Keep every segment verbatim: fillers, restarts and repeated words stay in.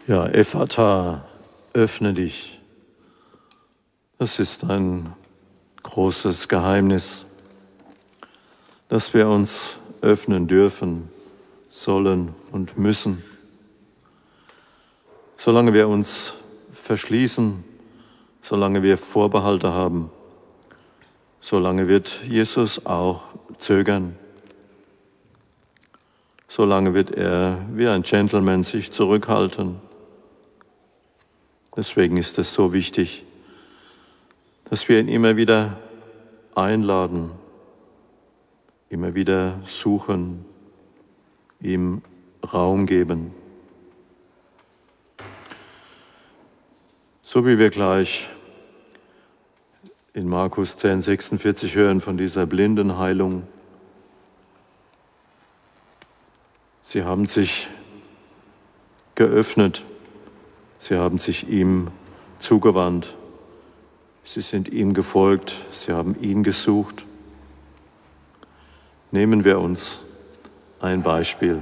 Ja, Ephata, öffne dich. Das ist ein großes Geheimnis, dass wir uns öffnen dürfen, sollen und müssen. Solange wir uns verschließen, solange wir Vorbehalte haben, solange wird Jesus auch zögern. Solange wird er wie ein Gentleman sich zurückhalten. Deswegen ist es so wichtig, dass wir ihn immer wieder einladen, immer wieder suchen, ihm Raum geben. So wie wir gleich in Markus zehn sechsundvierzig hören von dieser Blindenheilung. Sie haben sich geöffnet, sie haben sich ihm zugewandt, sie sind ihm gefolgt, sie haben ihn gesucht. Nehmen wir uns ein Beispiel.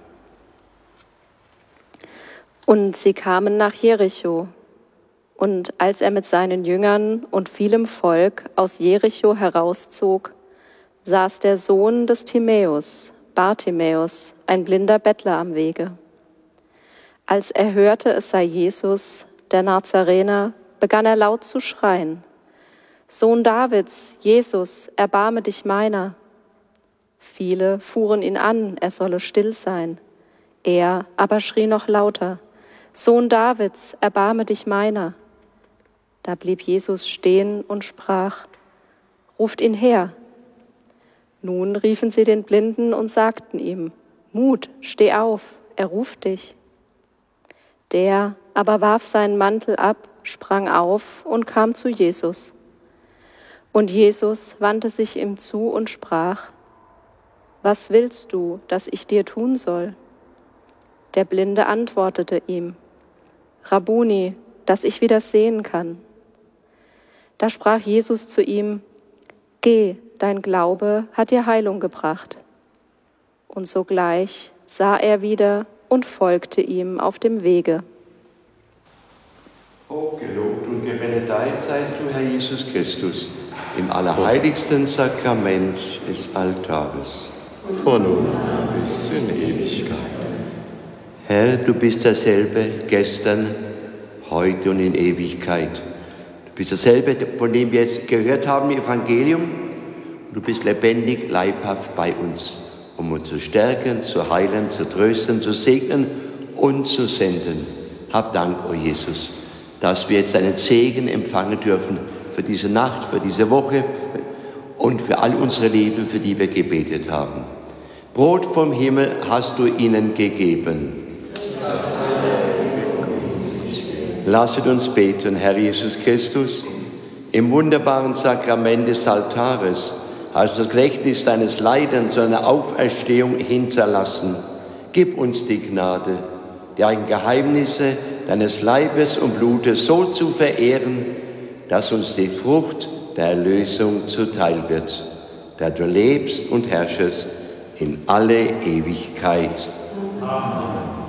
Und sie kamen nach Jericho. Und als er mit seinen Jüngern und vielem Volk aus Jericho herauszog, saß der Sohn des Timäus, Bartimäus, ein blinder Bettler am Wege. Als er hörte, es sei Jesus, der Nazarener, begann er laut zu schreien: Sohn Davids, Jesus, erbarme dich meiner. Viele fuhren ihn an, er solle still sein. Er aber schrie noch lauter: Sohn Davids, erbarme dich meiner. Da blieb Jesus stehen und sprach: Ruft ihn her. Nun riefen sie den Blinden und sagten ihm: Mut, steh auf, er ruft dich. Der aber warf seinen Mantel ab, sprang auf und kam zu Jesus. Und Jesus wandte sich ihm zu und sprach: Was willst du, dass ich dir tun soll? Der Blinde antwortete ihm: Rabbuni, dass ich wieder sehen kann. Da sprach Jesus zu ihm: Geh, dein Glaube hat dir Heilung gebracht. Und sogleich sah er wieder und folgte ihm auf dem Wege. Hochgelobt und gebenedeit seist du, Herr Jesus Christus, im allerheiligsten Sakrament des Altares. Von nun an bis in Ewigkeit. Herr, du bist derselbe gestern, heute und in Ewigkeit. Du bist derselbe, von dem wir jetzt gehört haben im Evangelium. Du bist lebendig, leibhaft bei uns, um uns zu stärken, zu heilen, zu trösten, zu segnen und zu senden. Hab Dank, o Jesus, dass wir jetzt deinen Segen empfangen dürfen für diese Nacht, für diese Woche und für all unsere Leben, für die wir gebetet haben. Brot vom Himmel hast du ihnen gegeben. Lasset uns beten, Herr Jesus Christus, im wunderbaren Sakrament des Altares hast du das Gedächtnis deines Leidens und deiner Auferstehung hinterlassen. Gib uns die Gnade, die heiligen Geheimnisse deines Leibes und Blutes so zu verehren, dass uns die Frucht der Erlösung zuteil wird, da du lebst und herrschest in alle Ewigkeit. Amen.